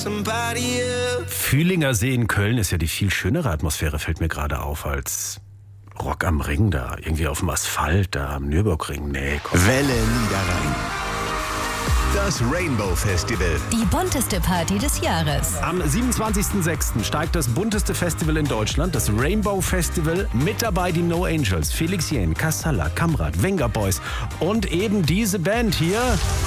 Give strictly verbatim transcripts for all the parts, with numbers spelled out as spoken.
Fühlinger See in Köln ist ja die viel schönere Atmosphäre, fällt mir gerade auf, als Rock am Ring da. Irgendwie auf dem Asphalt, da am Nürburgring. Nee, komm. Welle Niederrhein. Das Rainbow Festival. Die bunteste Party des Jahres. Am siebenundzwanzigsten sechsten steigt das bunteste Festival in Deutschland, das Rainbow Festival. Mit dabei die No Angels, Felix Jähn, Kassala, Kamrat, Venga Boys und eben diese Band hier.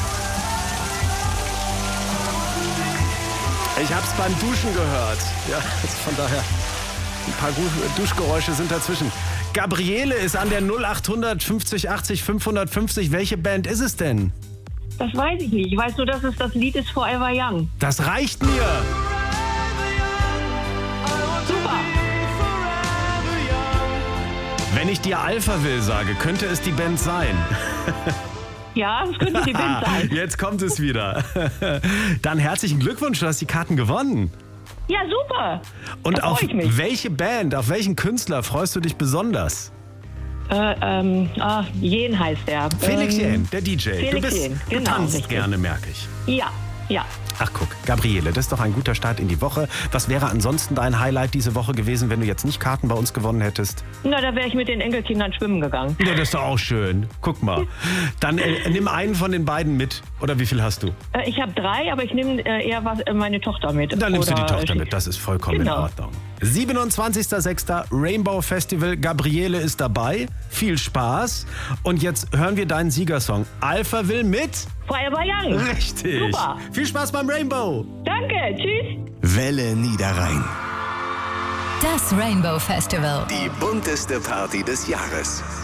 Ich hab's beim Duschen gehört. Ja, von daher, ein paar Duschgeräusche sind dazwischen. Gabriele ist an der null achthundert fünfzig achtzig fünfhundertfünfzig. Welche Band ist es denn? Das weiß ich nicht. Ich weiß nur, dass es das Lied ist Forever Young. Das reicht mir. Super. Wenn ich dir Alphaville sage, könnte es die Band sein. Ja, das könnte die Band sein. Jetzt kommt es wieder. Dann herzlichen Glückwunsch, du hast die Karten gewonnen. Ja, super. Und Da auf freu ich mich. welche Band, auf welchen Künstler freust du dich besonders? Äh, ähm, ah, Jähn heißt der. Felix ähm, Jähn, der D J. Felix du bist, Jähn, du genau, tanzt richtig. gerne, merke ich. Ja, ja. Ach guck, Gabriele, das ist doch ein guter Start in die Woche. Was wäre ansonsten dein Highlight diese Woche gewesen, wenn du jetzt nicht Karten bei uns gewonnen hättest? Na, da wäre ich mit den Enkelkindern schwimmen gegangen. Ja, das ist doch auch schön. Guck mal. Dann äh, nimm einen von den beiden mit. Oder wie viel hast du? Äh, ich habe drei, aber ich nehme äh, eher was, äh, meine Tochter mit. Dann nimmst Oder, du die Tochter äh, mit, das ist vollkommen Genau. in Ordnung. siebenundzwanzigsten sechsten Rainbow Festival, Gabriele ist dabei. Viel Spaß. Und jetzt hören wir deinen Siegersong. Alphaville mit... Forever Young. Richtig. Super. Viel Spaß beim Rainbow. Danke, tschüss. Welle Niederrhein. Das Rainbow Festival. Die bunteste Party des Jahres.